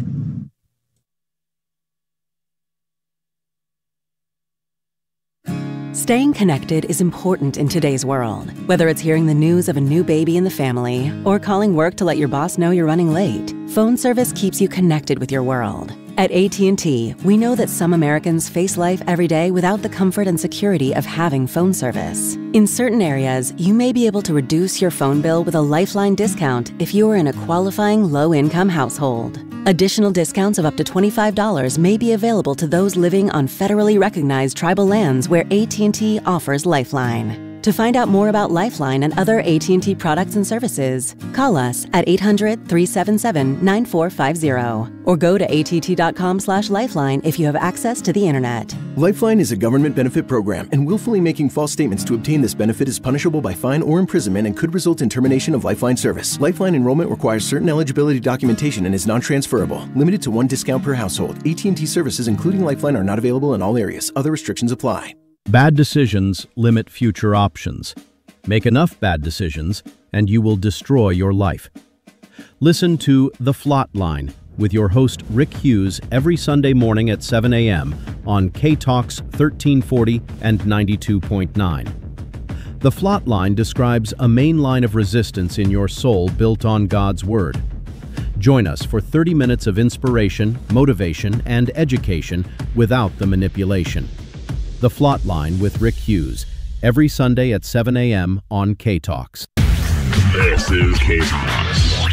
Staying connected is important in today's world. Whether it's hearing the news of a new baby in the family or calling work to let your boss know you're running late, phone service keeps you connected with your world. At A T and T, we know that some Americans face life every day without the comfort and security of having phone service. In certain areas, you may be able to reduce your phone bill with a Lifeline discount if you are in a qualifying low-income household. Additional discounts of up to twenty-five dollars may be available to those living on federally recognized tribal lands where A T and T offers Lifeline. To find out more about Lifeline and other A T and T products and services, call us at eight hundred, three seven seven, nine four five zero or go to att.com slash lifeline if you have access to the internet. Lifeline is a government benefit program, and willfully making false statements to obtain this benefit is punishable by fine or imprisonment and could result in termination of Lifeline service. Lifeline enrollment requires certain eligibility documentation and is non-transferable. Limited to one discount per household. A T and T services, including Lifeline, are not available in all areas. Other restrictions apply. Bad decisions limit future options. Make enough bad decisions, and you will destroy your life. Listen to The Flot Line with your host Rick Hughes every Sunday morning at seven a.m. on K-Talks thirteen forty and ninety-two point nine. The Flot Line describes a main line of resistance in your soul built on God's Word. Join us for thirty minutes of inspiration, motivation, and education without the manipulation. The Flot Line with Rick Hughes, every Sunday at seven a.m. on K-Talks. This is K-Talks.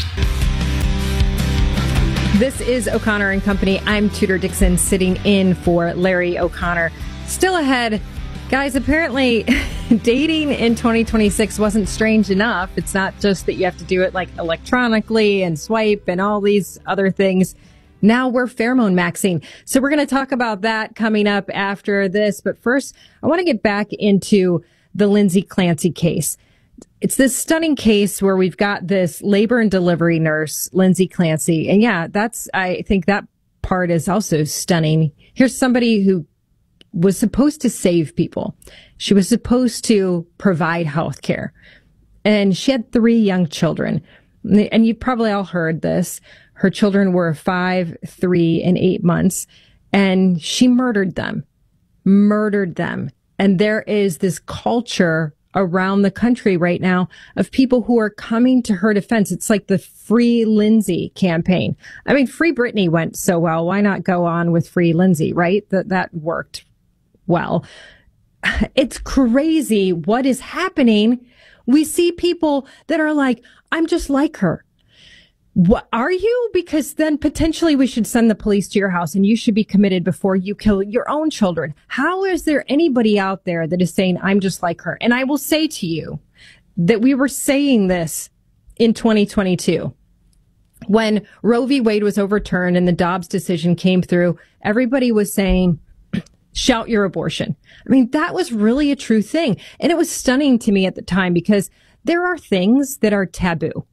This is O'Connor and Company. I'm Tudor Dixon, sitting in for Larry O'Connor. Still ahead, guys, apparently dating in twenty twenty-six wasn't strange enough. It's not just that you have to do it like electronically and swipe and all these other things. Now we're pheromone maxing. So we're going to talk about that coming up after this. But first, I want to get back into the Lindsay Clancy case. It's this stunning case where we've got this labor and delivery nurse, Lindsay Clancy. And yeah, that's, I think that part is also stunning. Here's somebody who was supposed to save people. She was supposed to provide health care. And she had three young children. And you probably all heard this. Her children were five, three, and eight months, and she murdered them, murdered them. And there is this culture around the country right now of people who are coming to her defense. It's like the Free Lindsay campaign. I mean, Free Britney went so well. Why not go on with Free Lindsay, right? That, that worked well. It's crazy what is happening. We see people that are like, I'm just like her. What are you? Because then potentially we should send the police to your house and you should be committed before you kill your own children. How is there anybody out there that is saying, I'm just like her? And I will say to you that we were saying this in twenty twenty-two. When Roe v. Wade was overturned and the Dobbs decision came through, everybody was saying, shout your abortion. I mean, that was really a true thing. And it was stunning to me at the time because there are things that are taboo.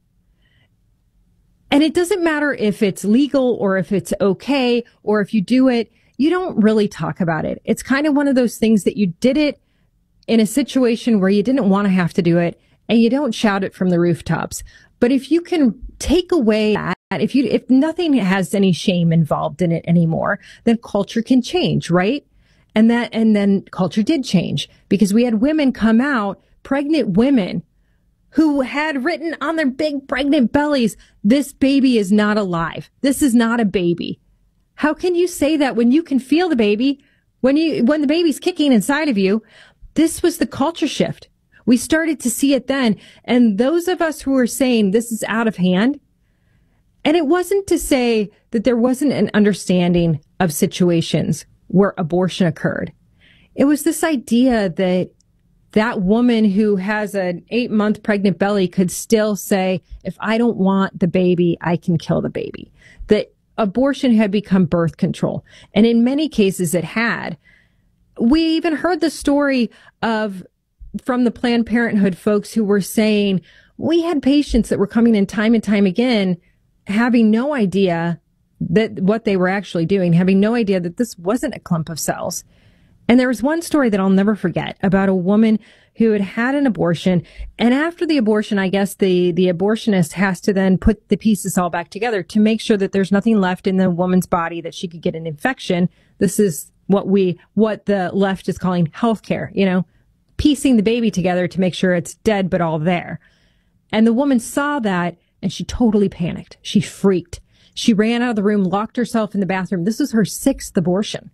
And it doesn't matter if it's legal or if it's okay or if you do it, you don't really talk about it. It's kind of one of those things that you did it in a situation where you didn't want to have to do it and you don't shout it from the rooftops. But if you can take away that, if you, if nothing has any shame involved in it anymore, then culture can change, right? And that, and then culture did change because we had women come out, pregnant women, who had written on their big pregnant bellies, this baby is not alive. This is not a baby. How can you say that when you can feel the baby, when you, when the baby's kicking inside of you? This was the culture shift. We started to see it then. And those of us who were saying this is out of hand, and it wasn't to say that there wasn't an understanding of situations where abortion occurred. It was this idea that that woman who has an eight month pregnant belly could still say, if I don't want the baby, I can kill the baby. That abortion had become birth control. And in many cases it had. We even heard the story of, from the Planned Parenthood folks who were saying, we had patients that were coming in time and time again, having no idea that what they were actually doing, having no idea that this wasn't a clump of cells. And there was one story that I'll never forget about a woman who had had an abortion. And after the abortion, I guess the, the abortionist has to then put the pieces all back together to make sure that there's nothing left in the woman's body that she could get an infection. This is what we, what the left is calling healthcare, you know, piecing the baby together to make sure it's dead, but all there. And the woman saw that and she totally panicked. She freaked. She ran out of the room, locked herself in the bathroom. This was her sixth abortion.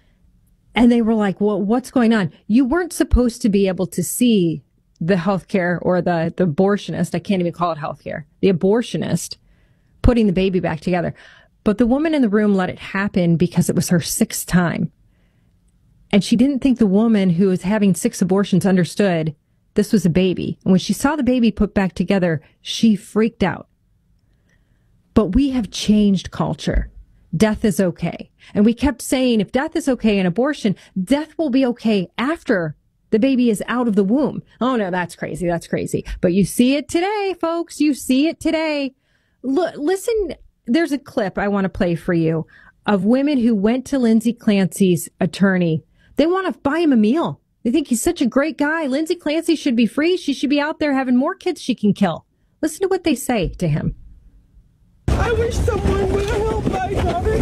And they were like, well, what's going on? You weren't supposed to be able to see the healthcare or the, the abortionist. I can't even call it healthcare. The abortionist putting the baby back together. But the woman in the room let it happen because it was her sixth time. And she didn't think the woman who was having six abortions understood This was a baby. And when she saw the baby put back together, she freaked out. But we have changed culture. Death is okay. And we kept saying, if death is okay in abortion, death will be okay after the baby is out of the womb. Oh no, that's crazy. That's crazy. But you see it today, folks. You see it today. Look, listen, there's a clip I want to play for you of women who went to Lindsay Clancy's attorney. They want to buy him a meal. They think he's such a great guy. Lindsay Clancy should be free. She should be out there having more kids she can kill. Listen to what they say to him. I wish someone would help my daughter.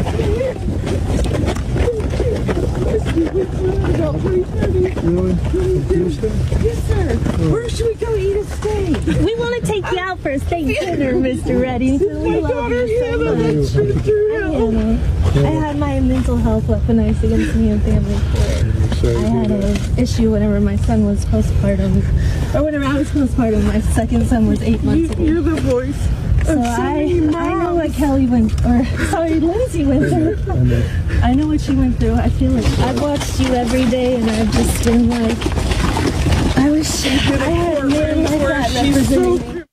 Yes, sir. Where should we go eat a steak? We want to take you out for a steak dinner, Mister Reddington. We My love daughter you so Hannah, that's much. been through hell. I had my mental health weaponized against me in family court. I had an issue whenever my son was postpartum, or whenever I was postpartum. My second son was eight months old. You're the voice. So I, I know what Kelly went, or sorry, Lindsay went through. I know what she went through. I feel like I've watched you every day, and I've just been like, I wish I had a man like that representing me.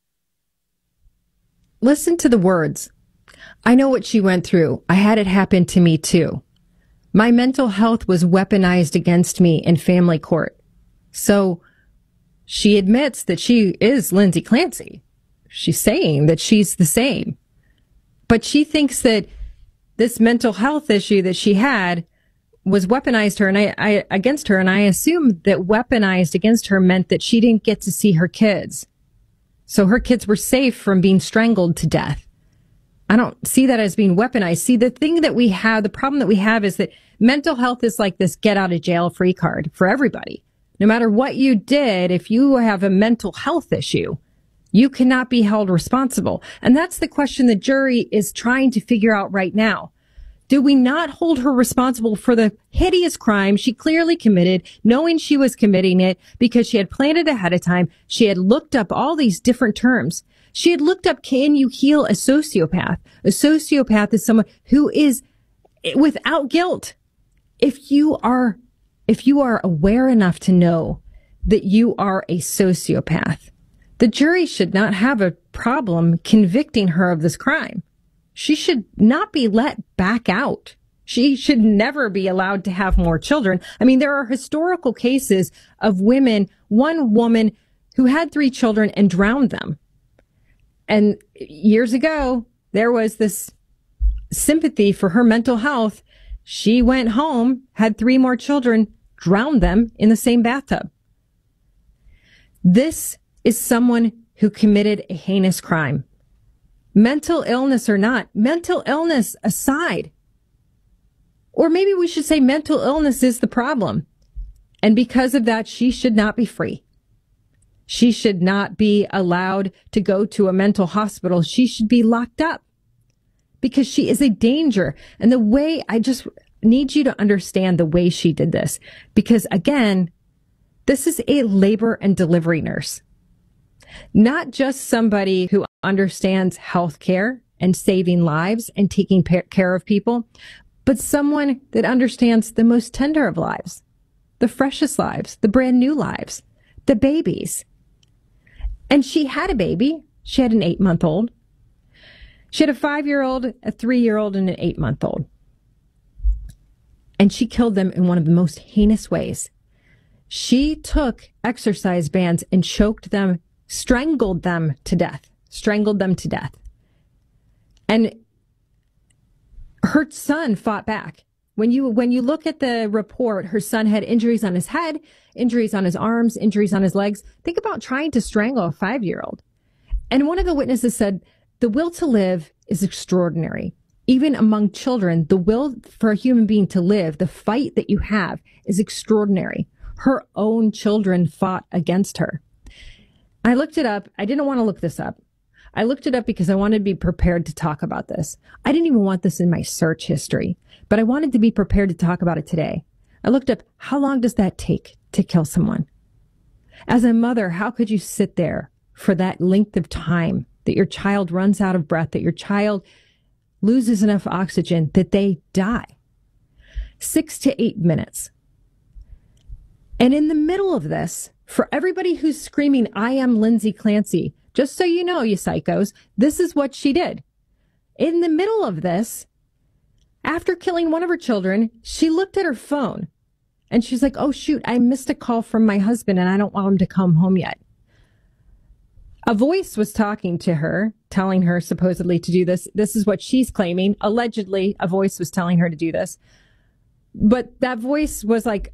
Listen to the words. I know what she went through. I had it happen to me too. My mental health was weaponized against me in family court. So she admits that she is Lindsay Clancy. She's saying that she's the same. But she thinks that this mental health issue that she had was weaponized her and I, I against her. And I assumed that weaponized against her meant that she didn't get to see her kids. So her kids were safe from being strangled to death. I don't see that as being weaponized. See, the thing that we have, the problem that we have is that mental health is like this get out of jail free card for everybody. No matter what you did, if you have a mental health issue, you cannot be held responsible. And that's the question the jury is trying to figure out right now. Do we not hold her responsible for the hideous crime she clearly committed, knowing she was committing it because she had planned it ahead of time? She had looked up all these different terms. She had looked up, can you heal a sociopath? A sociopath is someone who is without guilt. If you are, if you are aware enough to know that you are a sociopath, the jury should not have a problem convicting her of this crime. She should not be let back out. She should never be allowed to have more children. I mean, there are historical cases of women, one woman who had three children and drowned them. And years ago, there was this sympathy for her mental health. She went home, had three more children, drowned them in the same bathtub. This is someone who committed a heinous crime. Mental illness or not, mental illness aside, or maybe we should say mental illness is the problem. And because of that, she should not be free. She should not be allowed to go to a mental hospital. She should be locked up because she is a danger. And the way, I just need you to understand the way she did this, because again, this is a labor and delivery nurse. Not just somebody who understands healthcare and saving lives and taking care of people, but someone that understands the most tender of lives, the freshest lives, the brand new lives, the babies. And she had a baby. She had an eight month old. She had a five year old, a three year old, and an eight month old. And she killed them in one of the most heinous ways. She took exercise bands and choked them, strangled them to death, strangled them to death. And her son fought back. When you, when you look at the report, her son had injuries on his head, injuries on his arms, injuries on his legs. Think about trying to strangle a five-year-old. And one of the witnesses said, the will to live is extraordinary. Even among children, the will for a human being to live, the fight that you have is extraordinary. Her own children fought against her. I looked it up. I didn't want to look this up. I looked it up because I wanted to be prepared to talk about this. I didn't even want this in my search history, but I wanted to be prepared to talk about it today. I looked up, how long does that take to kill someone? As a mother, how could you sit there for that length of time that your child runs out of breath, that your child loses enough oxygen, that they die? Six to eight minutes. And in the middle of this, For everybody who's screaming, I am Lindsay Clancy, just so you know, you psychos, this is what she did. In the middle of this, after killing one of her children, she looked at her phone and she's like, oh, shoot, I missed a call from my husband and I don't want him to come home yet. A voice was talking to her, telling her supposedly to do this. This is what she's claiming. Allegedly, a voice was telling her to do this. But that voice was like,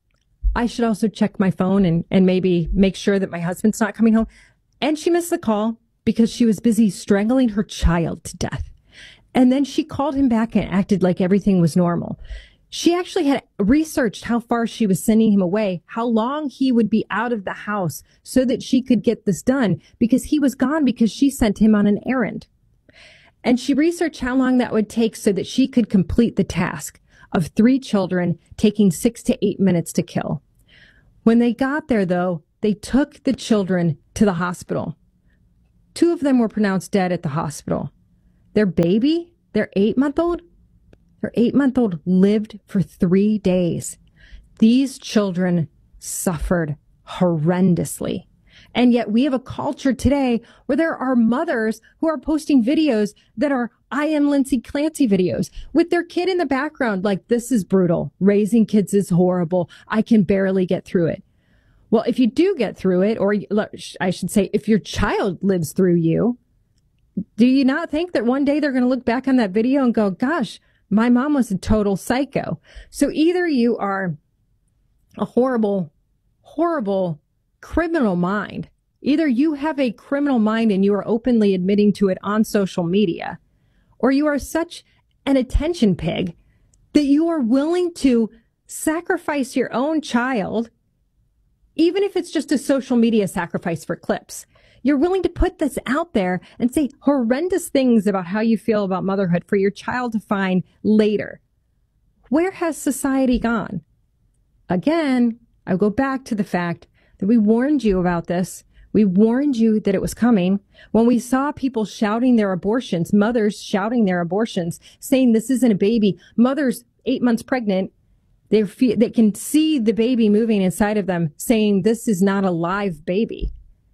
I should also check my phone and, and maybe make sure that my husband's not coming home. And she missed the call because she was busy strangling her child to death. And then she called him back and acted like everything was normal. She actually had researched how far she was sending him away, how long he would be out of the house so that she could get this done, because he was gone because she sent him on an errand. And she researched how long that would take so that she could complete the task of three children taking six to eight minutes to kill. When they got there, though, they took the children to the hospital. Two of them were pronounced dead at the hospital. Their baby, their eight-month-old, their eight-month-old lived for three days. These children suffered horrendously. And yet we have a culture today where there are mothers who are posting videos that are I am Lindsay Clancy videos with their kid in the background. Like, this is brutal. Raising kids is horrible. I can barely get through it. Well, if you do get through it, or I should say, if your child lives through you, do you not think that one day they're going to look back on that video and go, gosh, my mom was a total psycho? So either you are a horrible, horrible criminal mind. Either you have a criminal mind and you are openly admitting to it on social media, or you are such an attention pig that you are willing to sacrifice your own child, even if it's just a social media sacrifice for clips. You're willing to put this out there and say horrendous things about how you feel about motherhood for your child to find later. Where has society gone? Again, I go back to the fact that we warned you about this. We warned you that it was coming. When we saw people shouting their abortions, mothers shouting their abortions, saying this isn't a baby, mothers eight months pregnant, they feel, they can see the baby moving inside of them, saying this is not a live baby.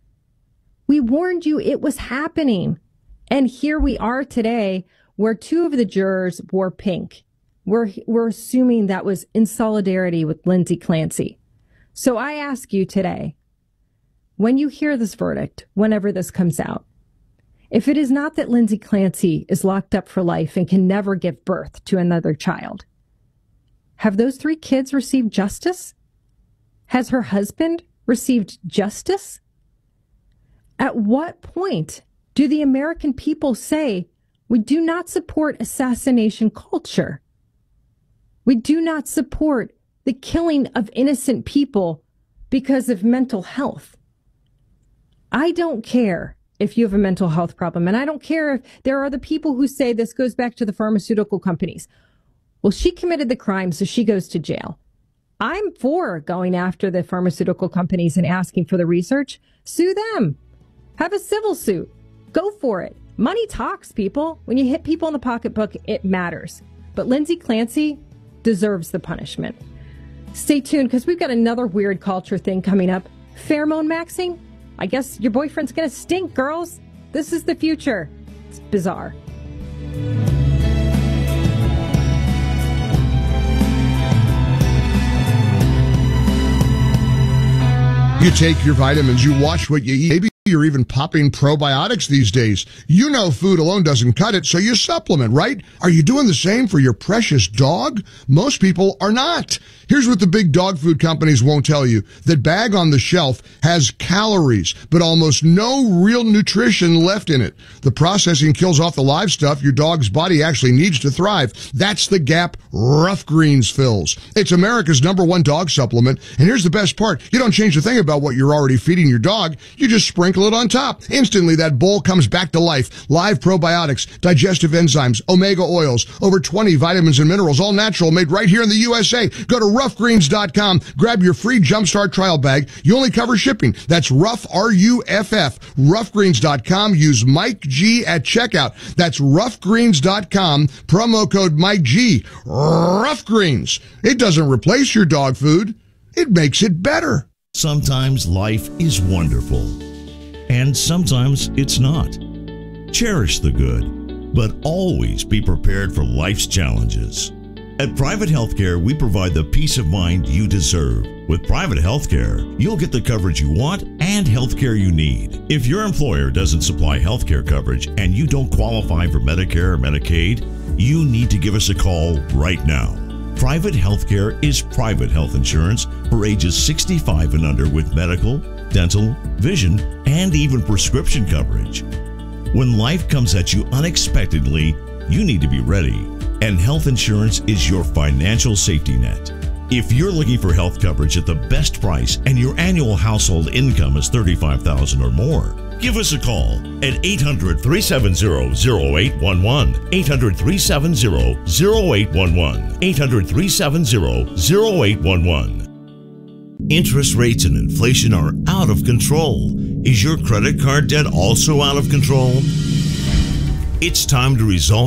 We warned you it was happening. And here we are today, where two of the jurors wore pink. We're, we're assuming that was in solidarity with Lindsay Clancy. So I ask you today, when you hear this verdict, whenever this comes out, if it is not that Lindsay Clancy is locked up for life and can never give birth to another child, have those three kids received justice? Has her husband received justice? At what point do the American people say, we do not support assassination culture? We do not support the killing of innocent people because of mental health. I don't care if you have a mental health problem, and I don't care if there are the people who say this goes back to the pharmaceutical companies. Well, she committed the crime, so she goes to jail. I'm for going after the pharmaceutical companies and asking for the research. Sue them. Have a civil suit. Go for it. Money talks, people. When you hit people in the pocketbook, it matters. But Lindsay Clancy deserves the punishment. Stay tuned, because we've got another weird culture thing coming up. Pheromone maxing? I guess your boyfriend's gonna stink, girls. This is the future. It's bizarre. You take your vitamins, you watch what you eat. Maybe you're even popping probiotics these days. You know food alone doesn't cut it, so you supplement, right? Are you doing the same for your precious dog? Most people are not. Here's what the big dog food companies won't tell you. That bag on the shelf has calories, but almost no real nutrition left in it. The processing kills off the live stuff your dog's body actually needs to thrive. That's the gap Rough Greens fills. It's America's number one dog supplement, and here's the best part. You don't change a thing about what you're already feeding your dog. You just sprinkle it on top. Instantly, that bowl comes back to life. Live probiotics, digestive enzymes, omega oils, over twenty vitamins and minerals, all natural, made right here in the U S A. Go to rough greens dot com. Grab your free Jumpstart trial bag. You only cover shipping. That's Rough, R U F F. rough greens dot com. Use Mike G at checkout. That's rough greens dot com. Promo code Mike G. Rough Greens. It doesn't replace your dog food. It makes it better. Sometimes life is wonderful, and sometimes it's not. Cherish the good, but always be prepared for life's challenges. At Private Healthcare, we provide the peace of mind you deserve. With Private Healthcare, you'll get the coverage you want and healthcare you need. If your employer doesn't supply healthcare coverage and you don't qualify for Medicare or Medicaid, you need to give us a call right now. Private Healthcare is private health insurance for ages sixty-five and under with medical, dental, vision, and even prescription coverage. When life comes at you unexpectedly, you need to be ready, and health insurance is your financial safety net. If you're looking for health coverage at the best price and your annual household income is thirty-five thousand dollars or more, give us a call at eight hundred, three seven zero, zero eight one one, eight hundred, three seven zero, zero eight one one, eight hundred, three seven zero, zero eight one one. Interest rates and inflation are out of control. Is your credit card debt also out of control? It's time to resolve